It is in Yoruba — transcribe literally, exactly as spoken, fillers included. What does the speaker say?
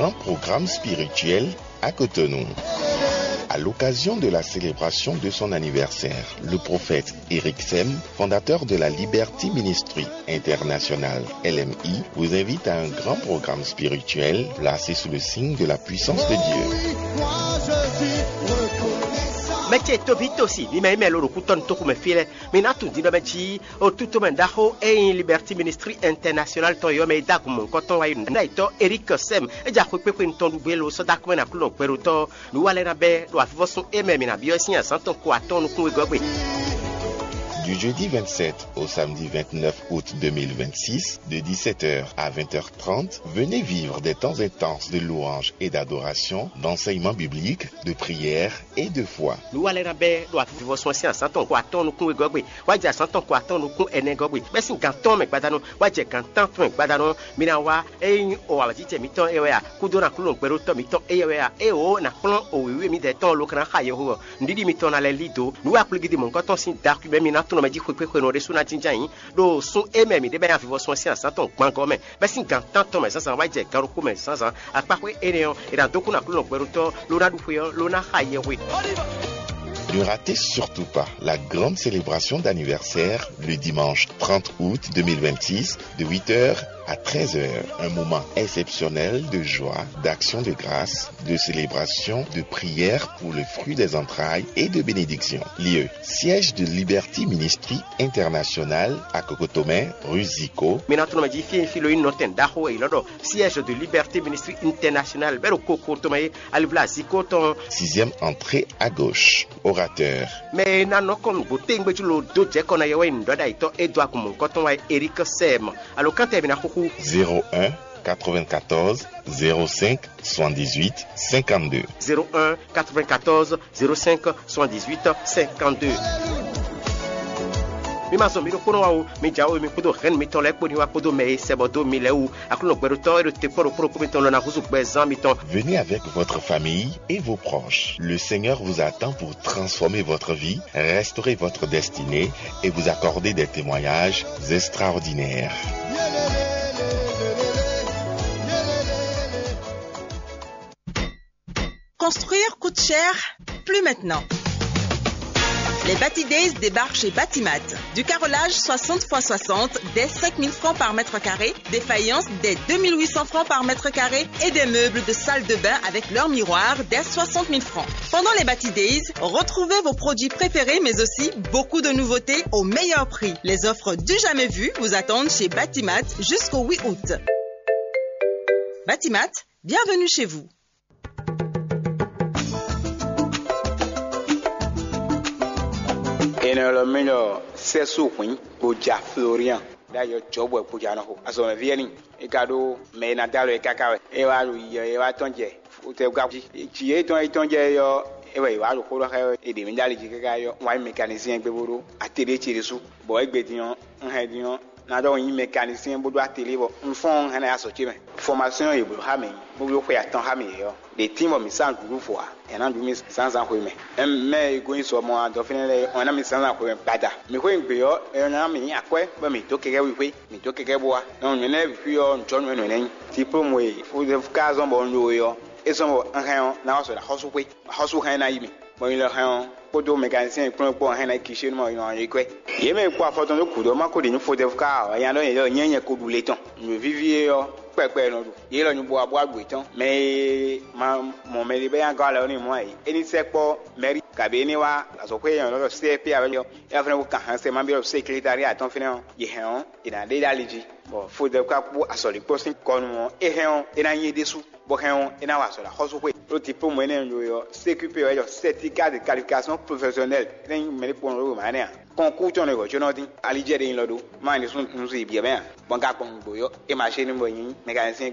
grand programme spirituel à Cotonou. À l'occasion de la célébration de son anniversaire, le prophète Eric Sem, fondateur de la Liberty Ministry International L M I, vous invite à un grand programme spirituel placé sous le signe de la puissance de Dieu. Meche to bito si ni me melo kuton to ku me file me na tu dino mechi o tuto mendaho e Liberty Ministry International to yo me da ku mon koton wa na ito Eric Sem e ja ku pepe nton du belo so da ku na ku lo peru to lu wale na be do afivo so e me me na bio sin asanton ku aton ku egogbe. Du jeudi vingt-sept au samedi vingt-neuf août deux mille vingt-six, de dix-sept heures à vingt heures trente, venez vivre des temps intenses de louange et d'adoration, d'enseignement biblique, de prière et de foi. No me dijo que no es una chinchain do sun eme mi de ba vivo son sia santon gban gome be sin gan tanto me sansan wa je garu ku me sansan apa ko eneon ira doku na kulo peruto lo na du fuyo lo na haye we. Ne ratez surtout pas la grande célébration d'anniversaire le dimanche trente août deux mille vingt-six de huit heures à treize heures. Un moment exceptionnel de joie, d'action de grâce, de célébration, de prière pour le fruit des entrailles et de bénédiction. Lieu, siège de Liberty Ministry International à Cocotomé, rue Zico. Siège de Liberty Ministry International, Sixième entrée à gauche. Orateur. Mais nano comme beauté ngbejulo doje kona yewe ndoda ito edwa ku mon koton wa Eric Sem. Alors quand termina kuku zéro un quatre-vingt-quatorze zéro cinq soixante-dix-huit cinquante-deux. zéro un quatre-vingt-quatorze zéro cinq soixante-dix-huit cinquante-deux. Mi maso mi kono wa mi jawo mi kudo ren mi ton le poni wa kudo me sebodo mi lewu akulo gberuto e te poro poro mi ton na huzu bezan mi ton. Venez avec votre famille et vos proches. Le Seigneur vous attend pour transformer votre vie, restaurer votre destinée et vous accorder des témoignages extraordinaires. Construire coûte cher, plus maintenant. Les Bati Days débarquent chez Batimat. Du carrelage soixante par soixante dès cinq mille francs par mètre carré, des faïences dès deux mille huit cents francs par mètre carré et des meubles de salle de bain avec leur miroir dès soixante mille francs. Pendant les Bati Days, retrouvez vos produits préférés mais aussi beaucoup de nouveautés au meilleur prix. Les offres du jamais vu vous attendent chez Batimat jusqu'au huit août. Batimat, bienvenue chez vous. En el medio se suquen buja Florian da yo jobo e buja no aso me vieni e kado me na dalo e kaka e wa ru e wa tonje o te ga ji e ton e tonje yo e wa wa ru ko lo ha e de mi dali ji kaka yo wa mécanicien gbe boro atele chiri su bo e gbe diyan en diyan na do yin mécanicien bodo atele bo nfon han aso chi me formation e bo ha me bo lo ko ya tan ha me yo the team of mi san group for and and mi san san ko me em me going so mo do finele ona mi san san ko me bada mi ko ngbe yo e na mi akwe ba mi to keke wi kwe mi to keke boa no mi na bi yo ncho no no nen tipo mo e fu de ka zo bo nlo yo e so mo an han na so da hosu kwe hosu han na yimi mo ile han podo mécanicien plan po han na kiche mo yo an kwe ye me kwa foton do kudo ma ko de ni fo de ka ya no ye nyenye ko du leton mi vivie yo pẹpẹ no ye lo nyu bo abo agbe tan me ma mo me be yan ga lo ni mo yi eni sepo meri ka be ni wa aso pe yan lo C P ave yo e afre ko kan se ma bi secretariat ton fina ye hen ina de daliji bo fo de ka po asoli posting kon mo e hen ina yin desu bo hen ina wa so la hoso pe lo tipo mo ne yo C Q P yo certificat de qualification professionnelle ina me le pon ro ma ne concours ton go jono din alijere yin lodo ma ni sun sun bi e ben bon ga pon gbo yo e ma se ni mo yin mécanicien